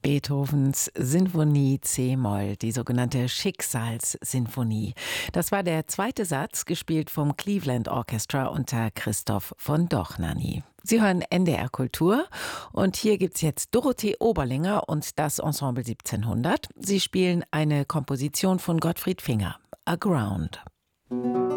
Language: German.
Beethovens Sinfonie C-Moll, die sogenannte Schicksalssinfonie. Das war der zweite Satz, gespielt vom Cleveland Orchestra unter Christoph von Dohnanyi. Sie hören NDR Kultur und hier gibt's jetzt Dorothee Oberlinger und das Ensemble 1700. Sie spielen eine Komposition von Gottfried Finger, Aground.